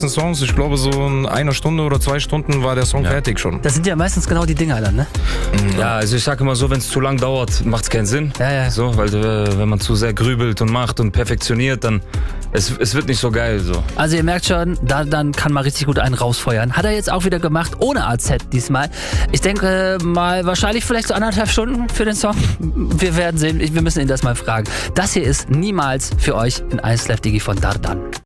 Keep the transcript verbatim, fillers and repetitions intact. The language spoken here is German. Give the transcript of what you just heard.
Songs, ich glaube so in einer Stunde oder zwei Stunden war der Song ja. fertig schon. Das sind ja meistens genau die Dinger dann, ne? Ja, also ich sage immer so, wenn es zu lang dauert, macht es keinen Sinn. Ja, ja. So, weil äh, wenn man zu sehr grübelt und macht und perfektioniert, dann es, es wird nicht so geil. So. Also ihr merkt schon, da dann kann man richtig gut einen rausfeuern. Hat er jetzt auch wieder gemacht, ohne A Z diesmal. Ich denke mal, wahrscheinlich vielleicht so anderthalb Stunden für den Song. Wir werden sehen, wir müssen ihn das mal fragen. Das hier ist Niemals für euch in eins Live Digi von Dardan.